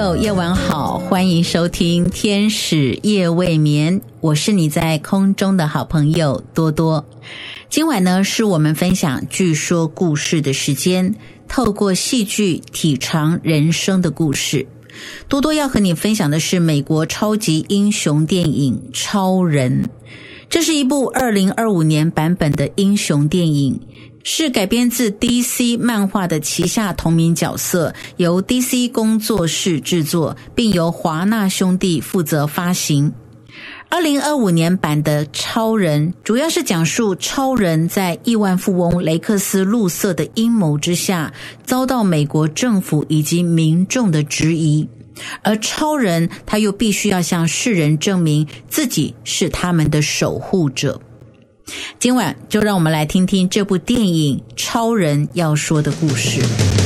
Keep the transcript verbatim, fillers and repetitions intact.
友夜晚好，欢迎收听天使夜未眠，我是你在空中的好朋友多多。今晚呢是我们分享剧说故事的时间，透过戏剧体尝人生的故事。多多要和你分享的是美国超级英雄电影《超人》，这是一部二零二五年版本的英雄电影，是改编自 D C 漫画的旗下同名角色，由 D C 工作室制作，并由华纳兄弟负责发行。二零二五年版的超人主要是讲述超人在亿万富翁雷克斯路瑟的阴谋之下，遭到美国政府以及民众的质疑，而超人他又必须要向世人证明自己是他们的守护者。今晚就让我们来听听这部电影《超人》要说的故事。